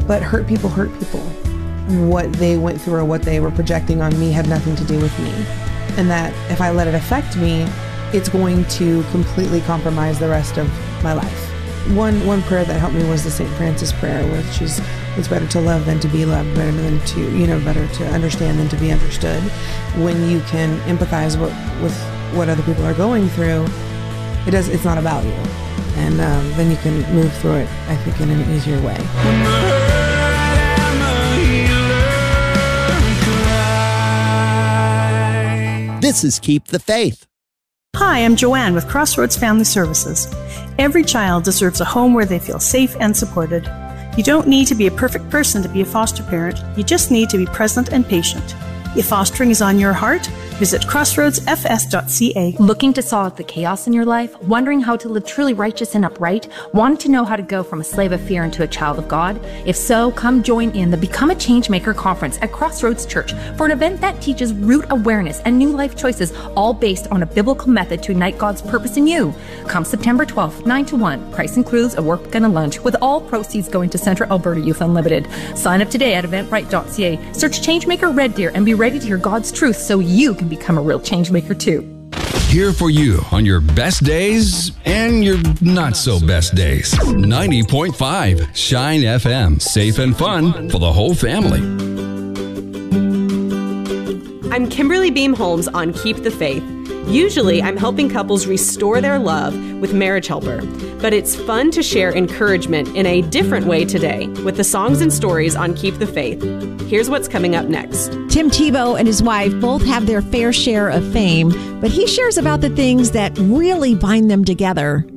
But hurt people hurt people. What they went through or what they were projecting on me had nothing to do with me. And that if I let it affect me, it's going to completely compromise the rest of my life. One prayer that helped me was the St. Francis prayer, which is, it's better to love than to be loved, better to understand than to be understood. When you can empathize with what other people are going through, it's not about you. And then you can move through it, I think, in an easier way. This is Keep the Faith. Hi, I'm Joanne with Crossroads Family Services. Every child deserves a home where they feel safe and supported. You don't need to be a perfect person to be a foster parent. You just need to be present and patient. If fostering is on your heart, visit crossroadsfs.ca. Looking to solve the chaos in your life? Wondering how to live truly righteous and upright? Wanting to know how to go from a slave of fear into a child of God? If so, come join in the Become a Changemaker Conference at Crossroads Church for an event that teaches root awareness and new life choices, all based on a biblical method to ignite God's purpose in you. Come September 12th, 9 to 1. Price includes a work and a lunch, with all proceeds going to Central Alberta Youth Unlimited. Sign up today at eventbrite.ca. Search Changemaker Red Deer and be ready to hear God's truth so you can become a real change maker too. Here for you on your best days and your not so best days. 90.5 Shine FM. Safe and fun for the whole family. I'm Kimberly Beam Holmes on Keep the Faith. Usually, I'm helping couples restore their love with Marriage Helper, but it's fun to share encouragement in a different way today with the songs and stories on Keep the Faith. Here's what's coming up next. Tim Tebow and his wife both have their fair share of fame, but he shares about the things that really bind them together.